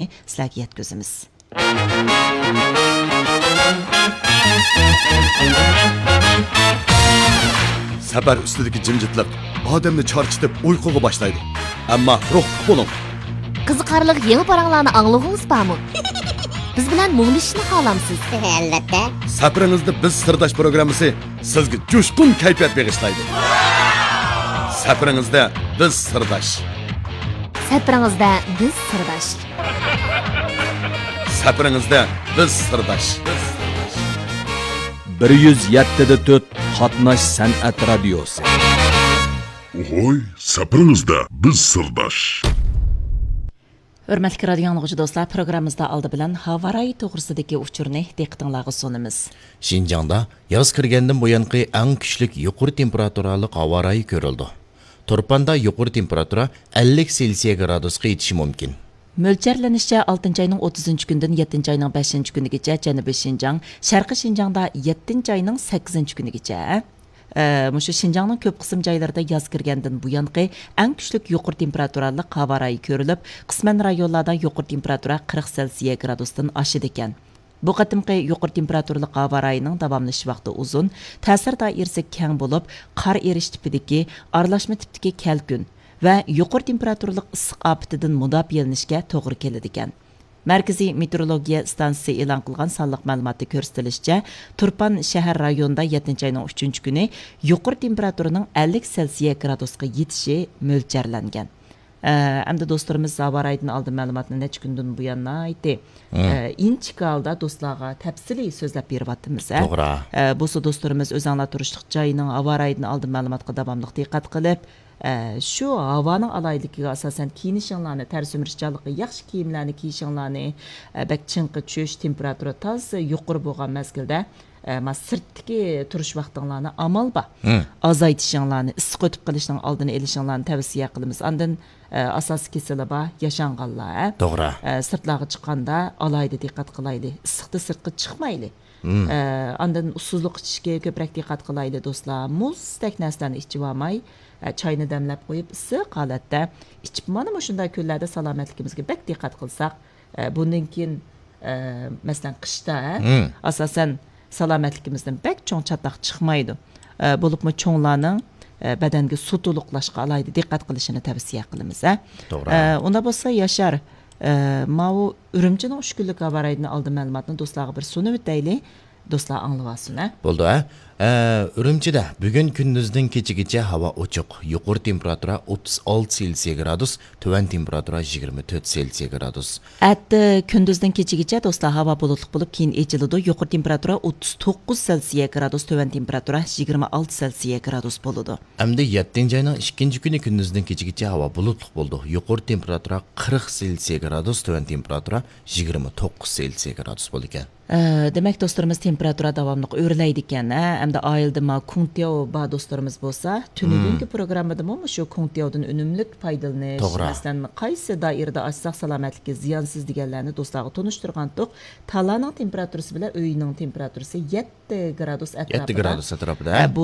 sizlarga yetkazamiz. Safar ustidagi jimjitlik odamni charchitib uyquga boshlaydi. Ammo ruhli bo'ling. Qiziqarli yangi paranglarni anglag'ingiz bormi? Biz bilan muglishishni xohlamsiz? Albatta. Safaringizda biz sirdosh programmasi sizga jo'shqin kayfiyat bag'ishlaydi. Safaringizda biz sirdosh. Safaringizda biz sirdosh. Safaringizda biz sirdosh. 107.4 Qatnash san'at radiosi. Oy, safaringizda biz sirdosh. Hurmatli radio anglag'uchi do'stlar, programmamizda oldi bilan havo rayi to'g'risidagi uchurni diqqatingizga sunamiz. Şinjan'da yaz kirgandan buyanqi eng kuchli yuqori temperaturali havo rayi ko'rildi. Turpanda yuqori temperatura 50 Selsiya gradusga yetishi mumkin. Mo'ljallanishcha 6-oyning 30-kunidan 7-oyning 5-kunigacha Janubiy Şinjan, Sharqiy Şinjanda 7-oyning 8-kunigacha. Mushu Şinjanning ko'p qism joylarida yoz kirgandan buyanqi eng kuchli yuqori temperaturali havo rayi ko'rilib, qisman rayonlarda yuqori temperatura 40 Selsiya gradusdan oshadi ekan. Bu qatimqi yuqori temperaturali havo rayining davomlash vaqti uzun, ta'sir doirasi keng bo'lib, qor erish tipidagi, aralashma tipidagi kalkun va yuqori temperaturali issiq ofatidan mudofaalanishga to'g'ri keladi ekan. Markaziy meteorologiya stansiyasi e'lon qilgan sonliq ma'lumotda ko'rsatilishicha, Turpan shahar rayonida 7-oyning 3-kuni yuqori temperaturaning 50 Selsiya gradusga yetishi mo'ljallangan. Hamda do'stlarimiz zavaraydan oldi ma'lumotni necha kundan buyon aytdi. Inchikalda do'stlarga tafsiliy so'zlab beryapmiz. To'g'ri. Bu do'stlarimiz o'zinglar turishliq joyining zavaraydan oldi ma'lumotga davomli diqqat qilib, shu havoning alayligiga asosan kiyinishinglarni, tarsimrishchanligi, yaxshi kiyimlarni kiyishinglarni, bak chinqi tushish, temperatura toza yuqori bo'lgan mezgilda sirtdagi turish vaqtinglarni amal ba azaytishinglarni, issiq o'tib qolishning oldini olishinglarni tavsiya qilamiz. Ondan asosiy kesili ba yashanganlar. To'g'ri. Sirtlarga chiqqanda alayda diqqat qilaylik. Issiqda sirtga chiqmaylik. Ondan ussuzlik ichishga ko'proq diqqat qilaylik do'stlar. Muzdek narsalarni ichib olmay, çayını demlab qo'yib issiq holatda ichib mana shunday kunlarda salomatligimizga bak diqqat qilsak, bundan keyin masalan qishda asosan salomatligimizdan bak cho'ng chataq chiqmaydi. Bo'libmi cho'nglarning badanga suv to'liqlashga alayda diqqat qilishini tavsiya qilamiz. To'g'ri. Unda bo'lsa Yashar, mau Urumchining 3 kunlik havo rayining oldi ma'lumotni do'stlarga bir sunib o'taylik. Do'stlar anglayapsizmi? Bo'ldi, Urumchida bugun kunduzdan kechagacha havo ochiq. Yuqori temperatura 36 Selsiya gradus, tuvan temperatura 24 Selsiya gradus. Atdi kunduzdan kechagacha do'stlar havo bulutli bo'lib, keyin echiladi. Yuqori temperatura 39 Selsiya gradus, tuvan temperatura 26 Selsiya gradus bo'ladi. Endi 7-oyning 2-kuni kunduzdan kechagacha havo bulutli bo'ldi. Yuqori temperatura 40 Selsiya gradus, tuvan temperatura 29 Selsiya gradus bo'ldi ekan. Demak do'stlarimiz temperatura davomli o'rlaydi ekan. Hamda oyilda ma Kungtiao ba do'stlarimiz bo'lsa, tunugungi programmada shu Kungtiaodan unumli foydalanish, masalan, qaysi doirada açsaq salomatlikka ziyonsiz deganlarni do'stlarga tunishtirgandik. Talaning temperaturasi bilan uyning temperaturasi 7 gradus atrofida. 7 gradus atrofida. Bu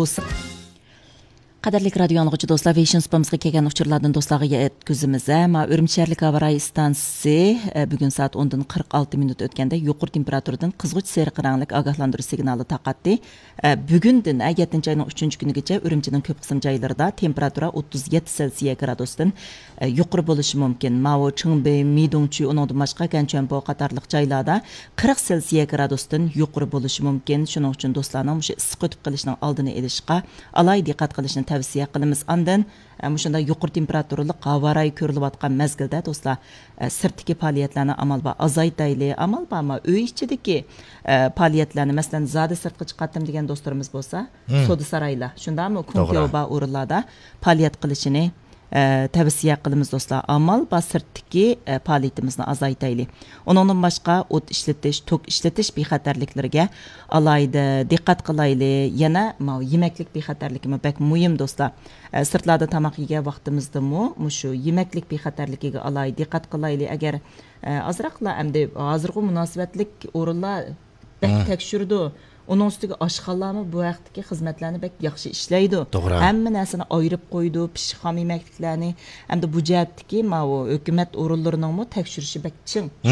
Qadarli radio anglag'uchi do'stlar, Vision Spamsga kelgan uchurlardan do'stlarga yetkazamiz. Urumchi shaharlik havo rayi stansiyasi bugun soat 10 dan 46 minut o'tganda yuqori temperaturadan qizg'uch sariq rangli ogohlantirish signali taqatdi. Bugundan 7-oyning 3-kunigacha Urumchining ko'p qism joylarida temperatura 37 Selsiya gradusdan yuqori bo'lishi mumkin. Mao, Chingbe, Midongchi, uningdan boshqa Ganchonpo qatorliq joylarda 40 Selsiya gradusdan yuqori bo'lishi mumkin. Shuning uchun do'stlarning shu issiq o'tib qolishning oldini olishga alohida diqqat qilishni tavsiya qilamiz. Ondan shunda yuqori temperaturali havo rayi ko'rilayotgan mezgilda do'stlar sirtdagi faoliyatlarni amalba azaytaylik. Amalba uy ichidagi faoliyatlarni masalan zada sirtga chiqardim degan do'stlarimiz bo'lsa, Soda saraylar, shundami Kungtiao o'rinlarda faoliyat qilishini tavsiya qilamiz do'stlar. Amal basirtdagi faoliyatimizni azaytaylik. Uningdan boshqa o't ishlatish, tok ishlatish bexatarliklariga alayda diqqat qilaylik. Yana yemaklik bexatarligimi bak muhim do'stlar. Sirtlarda tamoq yegan vaqtimizda shu yemaklik bexatarligiga alayda diqqat qilaylik. Agar azroqla endi hozirgi munosabatlik o'rinlar bak tekshirdi. Onun üstüge aşxalarımı bu vaqtdagi xizmatlarni bek yaxshi ishlaydi. Hamma narsani ayirib qo'ydi, pishxom yemekliklarni. Hamda bu jihatdagi hukumat o'rinlarining tekshirishi bek ching.